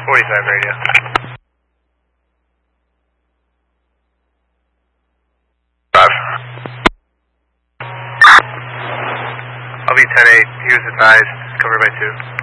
45 radio. I'll be 10-8. He was advised. Covered by 2.